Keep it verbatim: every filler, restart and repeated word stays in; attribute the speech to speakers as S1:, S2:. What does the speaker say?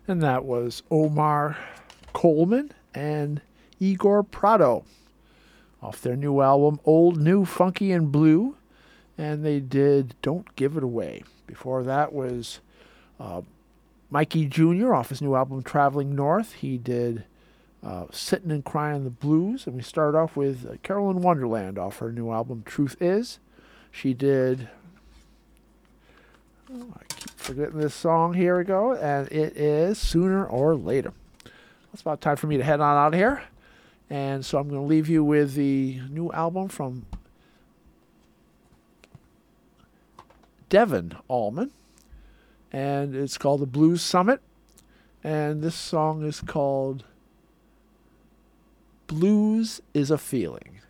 S1: And that was Omar Coleman and Igor Prado off their new album, Old, New, Funky, and Blue. And they did Don't Give It Away. Before that was uh, Mikey Junior off his new album, Traveling North. He did uh, Sittin' and Cryin' the Blues. And we started off with uh, Carolyn Wonderland off her new album, Truth Is. She did... Oh, I keep forgetting this song. Here we go. And it is Sooner or Later. It's about time for me to head on out of here. And so I'm going to leave you with the new album from Devon Allman. And it's called The Blues Summit. And this song is called Blues is a Feeling.